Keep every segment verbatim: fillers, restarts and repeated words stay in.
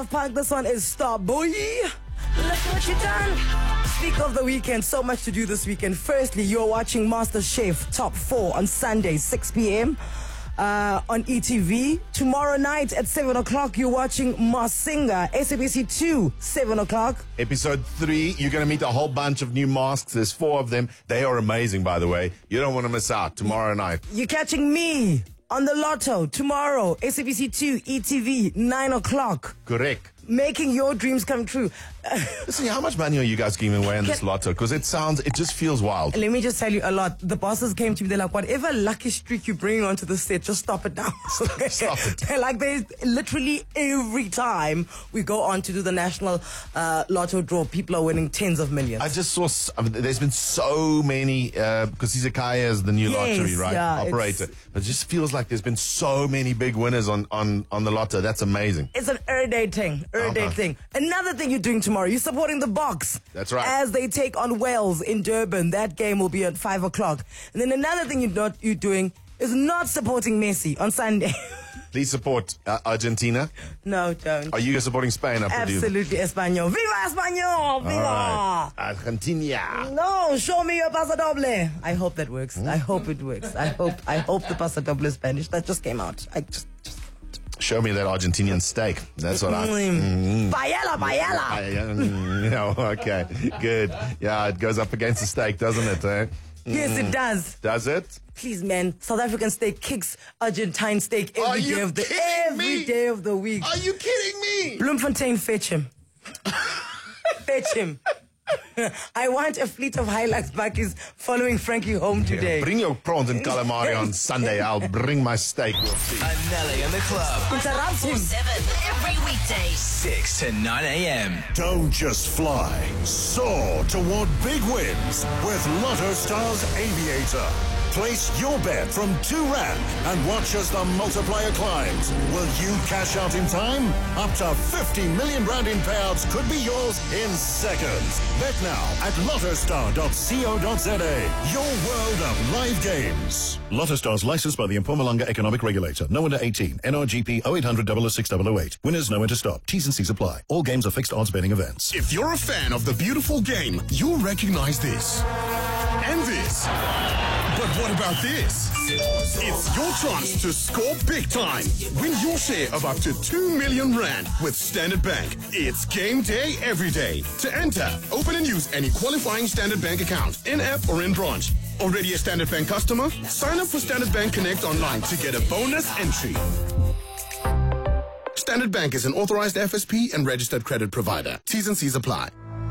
Park, this one is Star Boy. Look what you done. Speak of the weekend, so much to do this weekend. Firstly, you're watching MasterChef Top four on Sunday, six p.m. Uh, on E T V. Tomorrow night at seven o'clock, you're watching Masinga, S A B C two, seven o'clock. Episode three, you're going to meet a whole bunch of new masks. There's four of them. They are amazing, by the way. You don't want to miss out tomorrow night. You're catching me on the Lotto tomorrow, S A B C two, E T V, nine o'clock. Correct. Making your dreams come true. See, how much money are you guys giving away in this Can- Lotto? Because it sounds, it just feels wild. Let me just tell you a lot. The bosses came to me, they're like, whatever lucky streak you bring onto the set, just stop it now. Stop it. They're like, there's literally every time we go on to do the national uh, Lotto draw, people are winning tens of millions. I just saw, s- I mean, there's been so many, because Izakaya is the new Yes, lottery, right? yeah, Operator. it's- But it just feels like there's been so many big winners on, on, on the Lotto. That's amazing. It's an Erdate thing. Erdate Uh-huh. thing. Another thing you're doing tomorrow, you're supporting the Box. That's right. As they take on Wales in Durban. That game will be at five o'clock. And then another thing you're not you're doing is not supporting Messi on Sunday. Please support uh, Argentina. No, don't. Are you supporting Spain? I presume? Absolutely, Espanol. Viva Espanol! Viva! All right. Argentina. No, show me your Paso Doble. I hope that works. I hope it works. I hope I hope the Paso Doble is Spanish. That just came out. I just, just Show me that Argentinian steak. That's what I... mm. Paella, paella. I, mm, you know, okay, good. Yeah, it goes up against the steak, doesn't it? Eh? Yes, it does. Does it? Please, man, South African steak kicks Argentine steak every Are day you of the kidding every me? day of the week. Are you kidding me? Bloemfontein, fetch him. Fetch him. I want a fleet of Hilux buckies following Frankie home today. Bring your prawns and calamari on Sunday. I'll bring my steak. We'll see. Anelli and the club. Interrupt him. seven every weekday. six to nine a.m. Don't just fly, soar toward big wins with Lotto Stars Aviator. Place your bet from two rand and watch as the multiplier climbs. Will you cash out in time? Up to fifty million rand in payouts could be yours in seconds. Bet now at lottostar dot co dot za. Your world of live games. Lotto Stars licensed by the Mpumalanga Economic Regulator. No under eighteen. N R G P oh eight hundred, oh oh six, oh oh eight. Winners know when to stop. T's and C's apply. All games are fixed odds betting events. If you're a fan of the beautiful game, you'll recognize this. And this. But what about this? It's your chance to score big time. Win your share of up to two million rand with Standard Bank. It's game day every day. To enter, open and use any qualifying Standard Bank account, in-app or in branch. Already a Standard Bank customer? Sign up for Standard Bank Connect online to get a bonus entry. Standard Bank is an authorized F S P and registered credit provider. T's and C's apply.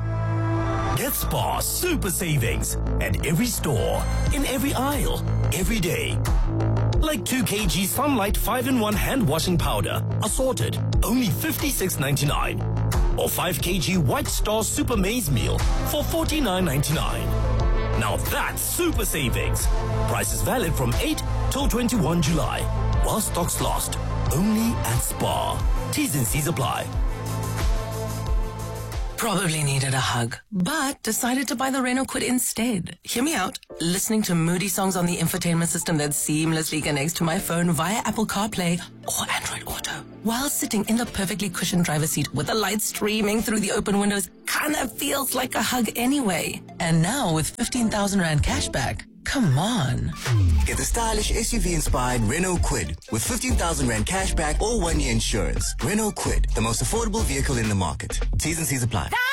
Get Spar super savings at every store, in every aisle, every day. Like two kilograms Sunlight five in one hand washing powder, assorted, only fifty-six ninety-nine. Or five kilograms White Star Super Maize Meal for forty-nine ninety-nine. Now that's super savings. Price is valid from eight till twenty-first July, while stocks last. Only at Spar. T's and C's apply. Probably needed a hug, but decided to buy the Renault Kwid instead. Hear me out. Listening to moody songs on the infotainment system that seamlessly connects to my phone via Apple CarPlay or Android Auto. While sitting in the perfectly cushioned driver's seat with the light streaming through the open windows, kinda feels like a hug anyway. And now with fifteen thousand rand cashback, come on. Get the stylish S U V-inspired Renault Kwid with fifteen thousand rand cashback or one-year insurance. Renault Kwid, the most affordable vehicle in the market. T's and C's apply.